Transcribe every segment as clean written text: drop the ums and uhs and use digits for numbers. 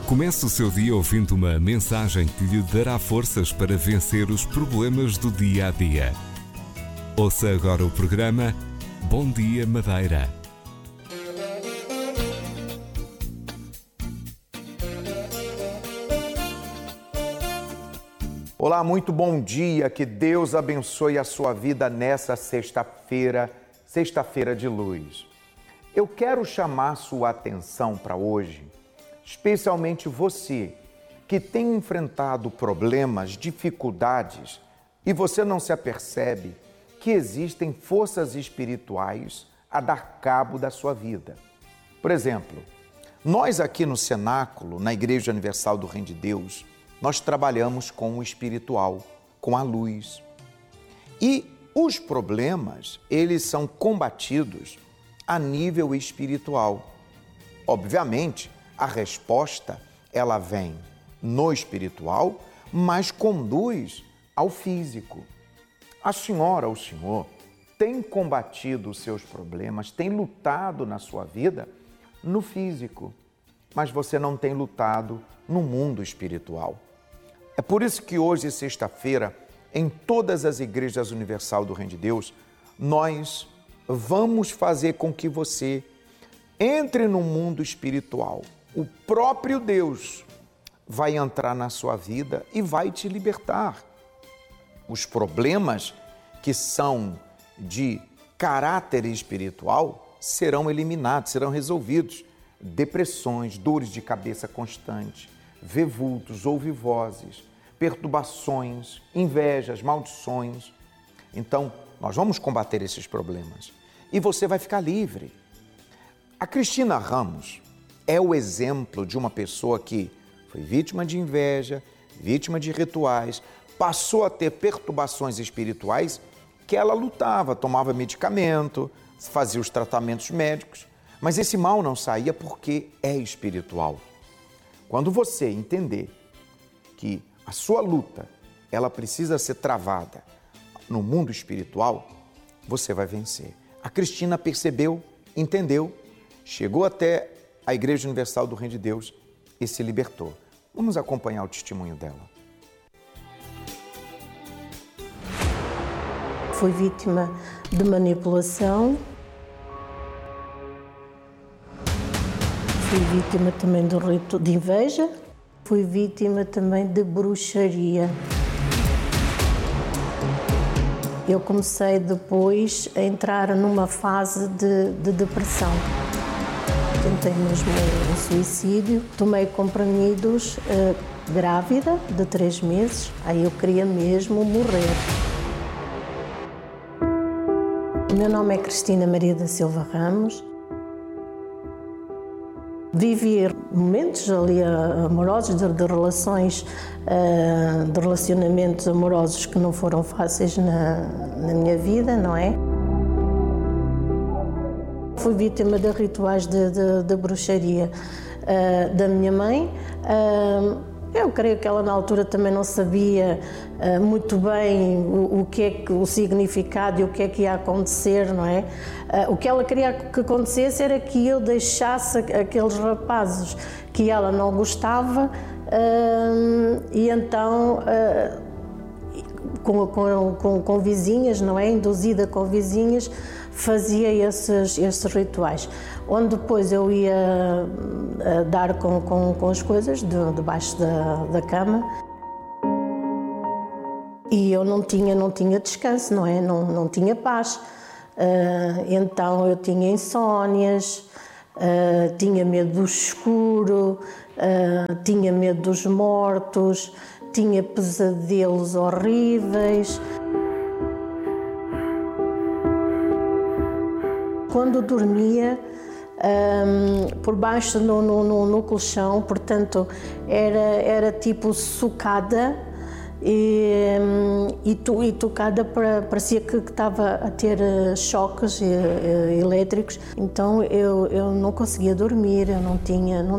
Comece o seu dia ouvindo uma mensagem que lhe dará forças para vencer os problemas do dia a dia. Ouça agora o programa Bom Dia Madeira. Olá, muito bom dia, que Deus abençoe a sua vida nessa sexta-feira de luz. Eu quero chamar sua atenção para hoje, especialmente você que tem enfrentado problemas, dificuldades e você não se apercebe que existem forças espirituais a dar cabo da sua vida. Por exemplo, nós aqui no Cenáculo, na Igreja Universal do Reino de Deus, nós trabalhamos com o espiritual, com a luz. E os problemas, eles são combatidos a nível espiritual. Obviamente, a resposta, ela vem no espiritual, mas conduz ao físico. A senhora ou o senhor tem combatido os seus problemas, tem lutado na sua vida no físico, mas você não tem lutado no mundo espiritual. É por isso que hoje, sexta-feira, em todas as igrejas universal do Reino de Deus, nós vamos fazer com que você entre no mundo espiritual. O próprio Deus vai entrar na sua vida e vai te libertar. Os problemas que são de caráter espiritual serão eliminados, serão resolvidos. Depressões, dores de cabeça constante, ver vultos, ouvir vozes, perturbações, invejas, maldições. Então, nós vamos combater esses problemas e você vai ficar livre. A Cristina Ramos é o exemplo de uma pessoa que foi vítima de inveja, vítima de rituais, passou a ter perturbações espirituais que ela lutava, tomava medicamento, fazia os tratamentos médicos, mas esse mal não saía porque é espiritual. Quando você entender que a sua luta, ela precisa ser travada no mundo espiritual, você vai vencer. A Cristina percebeu, entendeu, chegou até a Igreja Universal do Reino de Deus e se libertou. Vamos acompanhar o testemunho dela. Fui vítima de manipulação. Fui vítima também do rito de inveja. Fui vítima também de bruxaria. Eu comecei depois a entrar numa fase de depressão. Tentei mesmo um suicídio. Tomei comprimidos grávida de 3 meses. Aí eu queria mesmo morrer. O meu nome é Cristina Maria da Silva Ramos. Vivi momentos ali amorosos, de relações, de relacionamentos amorosos que não foram fáceis na minha vida, não é? Fui vítima de rituais de bruxaria da minha mãe. Eu creio que ela na altura também não sabia muito bem o que é que o significado e o que é que ia acontecer, não é? O que ela queria que acontecesse era que eu deixasse aqueles rapazes que ela não gostava e então com vizinhas, não é? Induzida com vizinhas, fazia esses rituais, onde depois eu ia dar com as coisas debaixo da cama e eu não tinha descanso, não é? Não tinha paz. Então eu tinha insónias, tinha medo do escuro, tinha medo dos mortos, tinha pesadelos horríveis. Quando dormia, por baixo no colchão, portanto era tipo socada e tocada, parecia que estava a ter choques elétricos. Então eu não conseguia dormir, eu não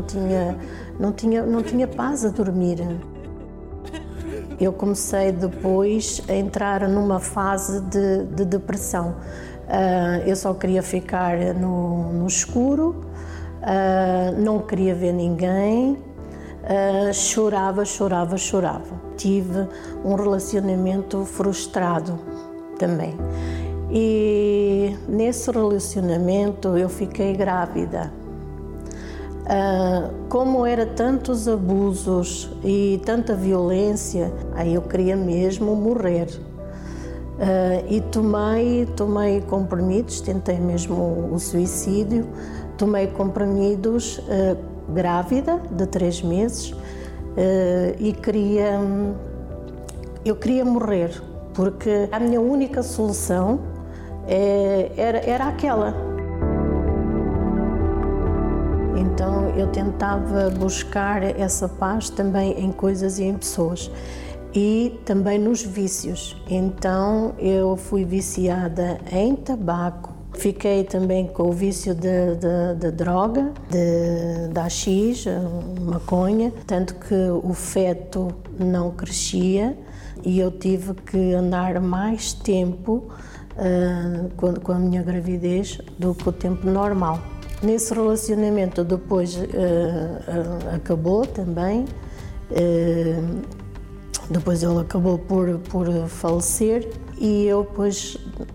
tinha paz a dormir. Eu comecei depois a entrar numa fase de depressão. Eu só queria ficar no escuro, não queria ver ninguém, chorava. Tive um relacionamento frustrado também. E nesse relacionamento eu fiquei grávida. Como era tantos abusos e tanta violência, aí eu queria mesmo morrer. E tomei comprimidos, tentei mesmo o suicídio, tomei comprimidos grávida de 3 meses e eu queria morrer, porque a minha única solução era aquela. Então eu tentava buscar essa paz também em coisas e em pessoas e também nos vícios. Então eu fui viciada em tabaco, fiquei também com o vício de droga, de AX, maconha, tanto que o feto não crescia e eu tive que andar mais tempo com a minha gravidez do que o tempo normal. Nesse relacionamento depois acabou também, depois ele acabou por falecer e eu depois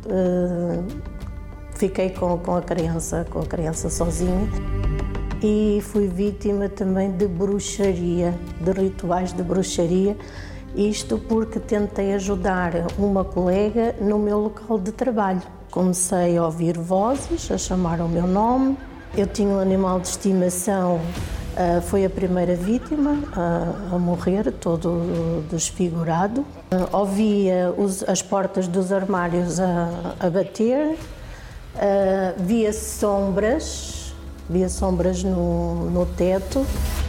fiquei com a criança sozinha e fui vítima também de bruxaria, de rituais de bruxaria, isto porque tentei ajudar uma colega no meu local de trabalho. Comecei a ouvir vozes, a chamar o meu nome. Eu tinha um animal de estimação, foi a primeira vítima a morrer, todo desfigurado. Ouvia as portas dos armários a bater, via sombras no teto.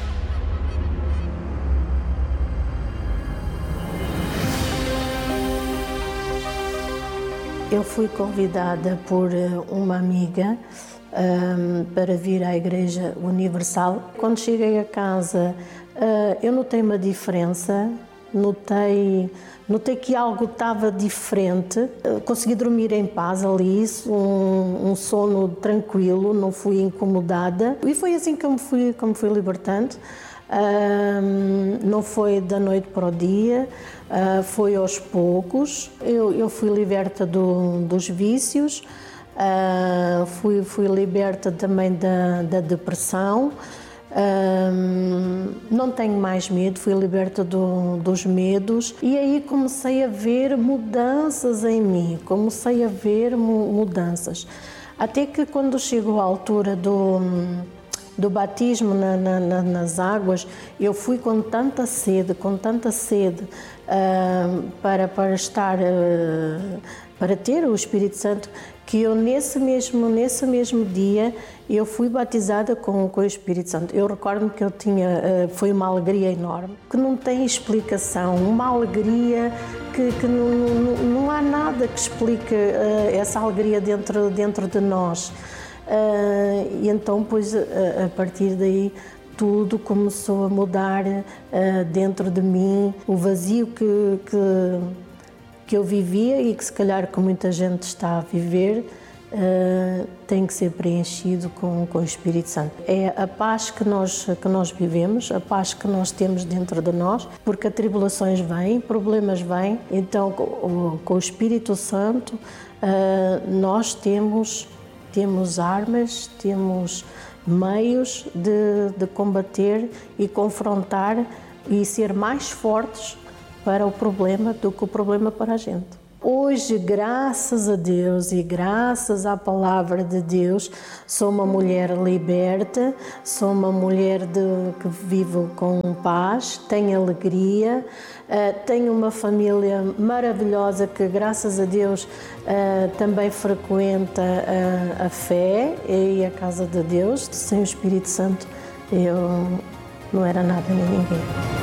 Eu fui convidada por uma amiga para vir à Igreja Universal. Quando cheguei a casa, eu notei uma diferença, notei que algo estava diferente. Consegui dormir em paz ali, um sono tranquilo, não fui incomodada. E foi assim que me fui libertando. Não foi da noite para o dia, foi aos poucos. Eu fui liberta dos vícios. Fui liberta também da depressão, não tenho mais medo, fui liberta dos medos e aí comecei a ver mudanças em mim, até que quando chegou a altura do batismo nas águas, eu fui com tanta sede para ter o Espírito Santo, que eu nesse mesmo dia eu fui batizada com o Espírito Santo. Eu recordo-me que foi uma alegria enorme, que não tem explicação, uma alegria que não há nada que explique essa alegria dentro de nós. E então, pois, a partir daí, tudo começou a mudar dentro de mim, o vazio que eu vivia e que se calhar que muita gente está a viver, tem que ser preenchido com o Espírito Santo. É a paz que nós vivemos, a paz que nós temos dentro de nós, porque as tribulações vêm, problemas vêm, então com o Espírito Santo nós temos armas, temos meios de combater e confrontar e ser mais fortes para o problema do que o problema para a gente. Hoje, graças a Deus e graças à palavra de Deus, sou uma mulher liberta, sou uma mulher que vive com paz, tenho alegria, tenho uma família maravilhosa que, graças a Deus, também frequenta a fé e a casa de Deus. Sem o Espírito Santo, eu não era nada nem ninguém.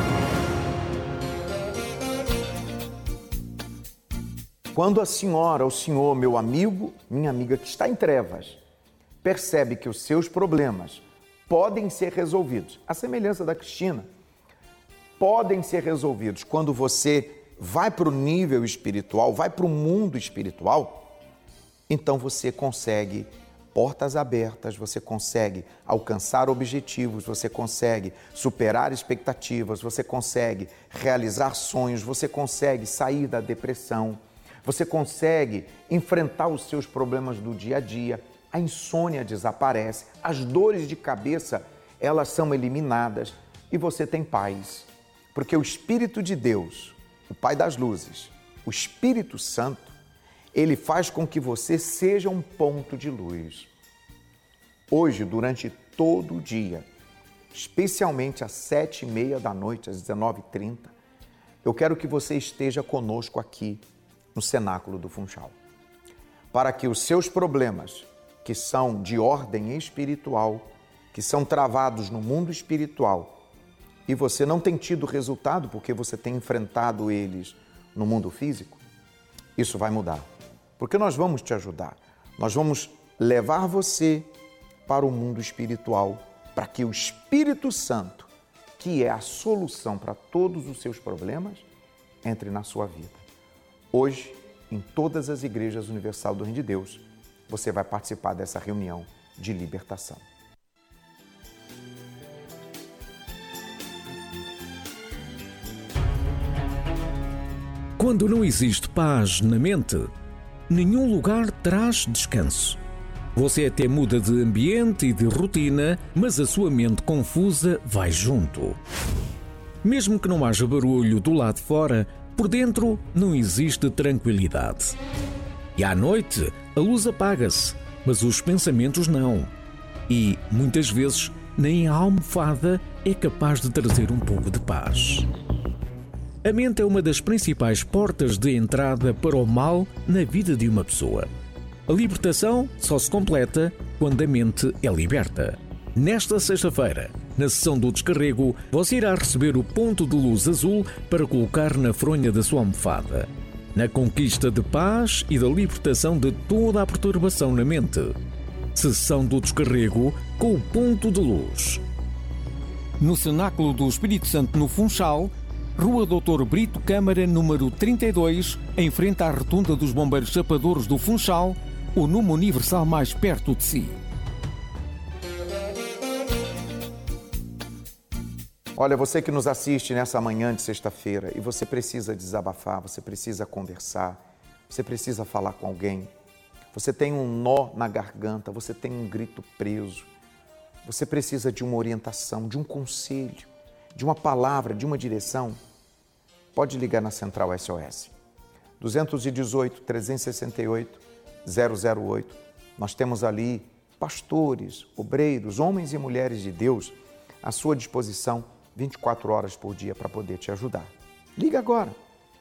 Quando a senhora, o senhor, meu amigo, minha amiga que está em trevas, percebe que os seus problemas podem ser resolvidos, à semelhança da Cristina, podem ser resolvidos quando você vai para o nível espiritual, vai para o mundo espiritual, então você consegue portas abertas, você consegue alcançar objetivos, você consegue superar expectativas, você consegue realizar sonhos, você consegue sair da depressão, você consegue enfrentar os seus problemas do dia a dia, a insônia desaparece, as dores de cabeça, elas são eliminadas e você tem paz. Porque o Espírito de Deus, o Pai das luzes, o Espírito Santo, ele faz com que você seja um ponto de luz. Hoje, durante todo o dia, especialmente às 7h30 da noite, às 19h30, eu quero que você esteja conosco aqui no Cenáculo do Funchal, para que os seus problemas, que são de ordem espiritual, que são travados no mundo espiritual, e você não tem tido resultado porque você tem enfrentado eles no mundo físico, isso vai mudar. Porque nós vamos te ajudar. Nós vamos levar você para o mundo espiritual, para que o Espírito Santo, que é a solução para todos os seus problemas, entre na sua vida. Hoje, em todas as igrejas Universal do Reino de Deus, você vai participar dessa reunião de libertação. Quando não existe paz na mente, nenhum lugar traz descanso. Você até muda de ambiente e de rotina, mas a sua mente confusa vai junto. Mesmo que não haja barulho do lado de fora, por dentro não existe tranquilidade. E à noite, a luz apaga-se, mas os pensamentos não. E, muitas vezes, nem a almofada é capaz de trazer um pouco de paz. A mente é uma das principais portas de entrada para o mal na vida de uma pessoa. A libertação só se completa quando a mente é liberta. Nesta sexta-feira, na sessão do descarrego, você irá receber o ponto de luz azul para colocar na fronha da sua almofada. Na conquista de paz e da libertação de toda a perturbação na mente. Sessão do descarrego com o ponto de luz. No Cenáculo do Espírito Santo no Funchal, Rua Dr. Brito Câmara, número 32, em frente à Rotunda dos Bombeiros Chapadores do Funchal, o número universal mais perto de si. Olha, você que nos assiste nessa manhã de sexta-feira e você precisa desabafar, você precisa conversar, você precisa falar com alguém, você tem um nó na garganta, você tem um grito preso, você precisa de uma orientação, de um conselho, de uma palavra, de uma direção, pode ligar na Central SOS. 218-368-008. Nós temos ali pastores, obreiros, homens e mulheres de Deus à sua disposição 24 horas por dia para poder te ajudar. Liga agora.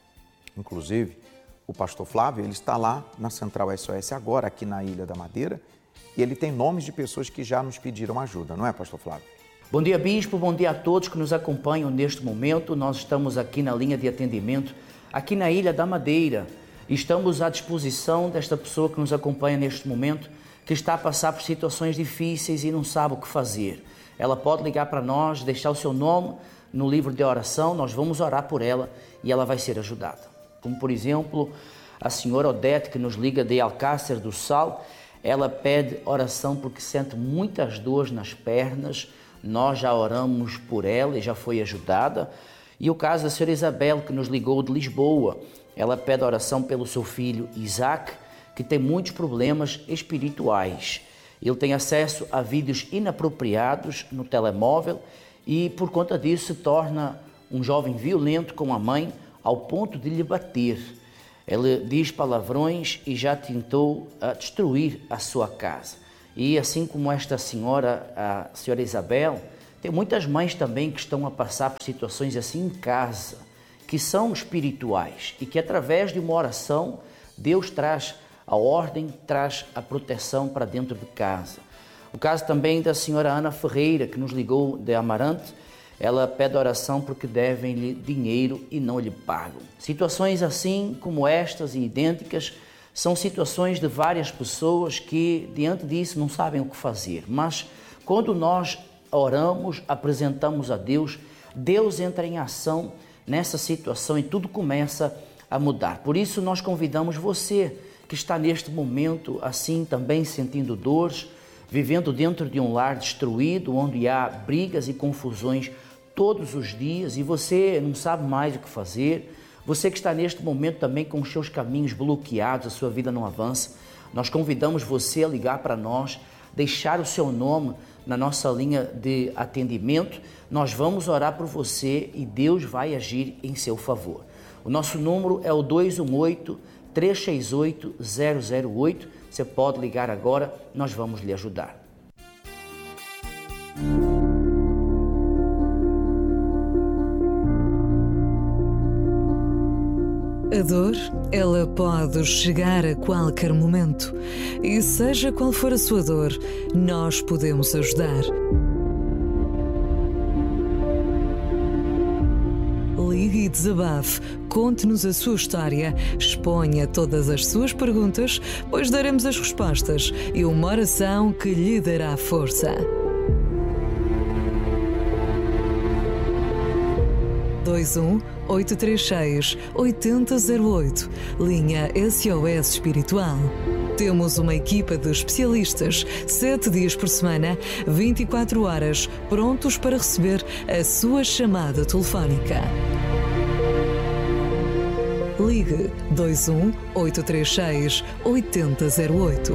Inclusive, o pastor Flávio, ele está lá na Central SOS agora, aqui na Ilha da Madeira, e ele tem nomes de pessoas que já nos pediram ajuda, não é, pastor Flávio? Bom dia, Bispo, bom dia a todos que nos acompanham neste momento. Nós estamos aqui na linha de atendimento, aqui na Ilha da Madeira. Estamos à disposição desta pessoa que nos acompanha neste momento, que está a passar por situações difíceis e não sabe o que fazer. Ela pode ligar para nós, deixar o seu nome no livro de oração, nós vamos orar por ela e ela vai ser ajudada. Como, por exemplo, a senhora Odete, que nos liga de Alcácer do Sal, ela pede oração porque sente muitas dores nas pernas. Nós já oramos por ela e já foi ajudada. E o caso da senhora Isabel, que nos ligou de Lisboa, ela pede oração pelo seu filho Isaac, que tem muitos problemas espirituais. Ele tem acesso a vídeos inapropriados no telemóvel e, por conta disso, se torna um jovem violento com a mãe ao ponto de lhe bater. Ele diz palavrões e já tentou destruir a sua casa. E assim como esta senhora, a senhora Isabel, tem muitas mães também que estão a passar por situações assim em casa, que são espirituais e que através de uma oração, Deus traz a ordem, traz a proteção para dentro de casa. O caso também da senhora Ana Ferreira, que nos ligou de Amarante, ela pede oração porque devem-lhe dinheiro e não lhe pagam. Situações assim como estas e idênticas são situações de várias pessoas que, diante disso, não sabem o que fazer. Mas, quando nós oramos, apresentamos a Deus, Deus entra em ação nessa situação e tudo começa a mudar. Por isso, nós convidamos você que está neste momento assim também sentindo dores, vivendo dentro de um lar destruído, onde há brigas e confusões todos os dias e você não sabe mais o que fazer. Você que está neste momento também com os seus caminhos bloqueados, a sua vida não avança. Nós convidamos você a ligar para nós, deixar o seu nome na nossa linha de atendimento. Nós vamos orar por você e Deus vai agir em seu favor. O nosso número é o 218-368-008. Você pode ligar agora, nós vamos lhe ajudar. A dor, ela pode chegar a qualquer momento. E seja qual for a sua dor, nós podemos ajudar. Ligue e desabafe, conte-nos a sua história, exponha todas as suas perguntas, pois daremos as respostas e uma oração que lhe dará força. 21-836-8008, linha SOS Espiritual. Temos uma equipa de especialistas, 7 dias por semana, 24 horas, prontos para receber a sua chamada telefónica. Ligue 21-836-8008.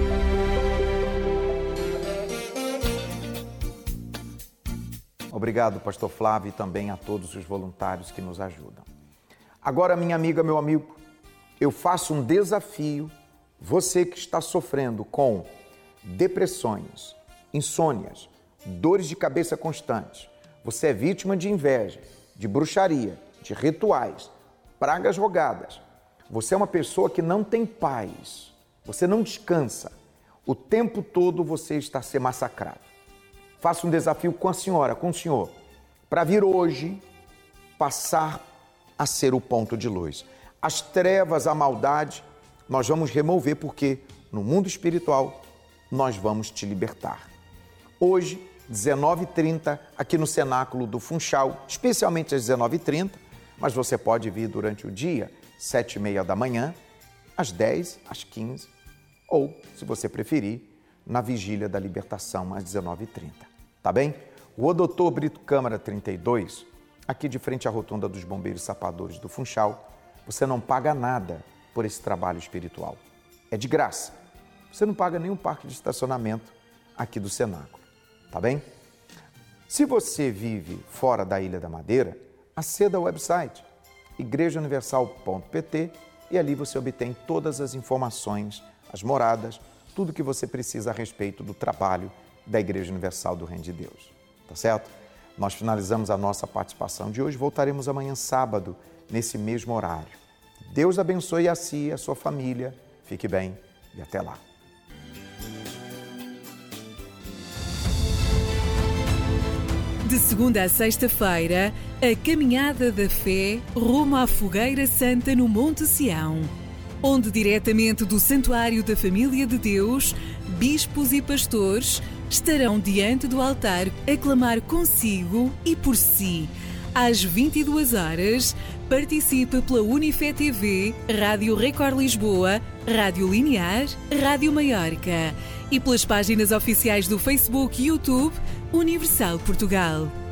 Obrigado, pastor Flávio, e também a todos os voluntários que nos ajudam. Agora, minha amiga, meu amigo, eu faço um desafio. Você que está sofrendo com depressões, insônias, dores de cabeça constantes, você é vítima de inveja, de bruxaria, de rituais, pragas rogadas. Você é uma pessoa que não tem paz, você não descansa. O tempo todo você está a ser massacrado. Faço um desafio com a senhora, com o senhor, para vir hoje passar a ser o ponto de luz. As trevas, a maldade, nós vamos remover, porque no mundo espiritual nós vamos te libertar. Hoje, 19h30, aqui no Cenáculo do Funchal, especialmente às 19h30, mas você pode vir durante o dia, 7h30 da manhã, às 10, às 15, ou, se você preferir, na Vigília da Libertação, às 19h30. Tá bem? Rua Doutor Brito Câmara 32, aqui de frente à Rotunda dos Bombeiros Sapadores do Funchal, você não paga nada por esse trabalho espiritual. É de graça. Você não paga nenhum parque de estacionamento aqui do Cenáculo. Tá bem? Se você vive fora da Ilha da Madeira, aceda ao website igrejauniversal.pt e ali você obtém todas as informações, as moradas, tudo que você precisa a respeito do trabalho da Igreja Universal do Reino de Deus. Tá certo? Nós finalizamos a nossa participação de hoje. Voltaremos amanhã sábado, nesse mesmo horário. Deus abençoe a si e a sua família. Fique bem e até lá. De segunda a sexta-feira, a Caminhada da Fé rumo à Fogueira Santa no Monte Sião, onde diretamente do Santuário da Família de Deus, bispos e pastores estarão diante do altar a clamar consigo e por si. Às 22 horas, participe pela Unifé TV, Rádio Record Lisboa, Rádio Linear, Rádio Maiorca e pelas páginas oficiais do Facebook e YouTube Universal Portugal.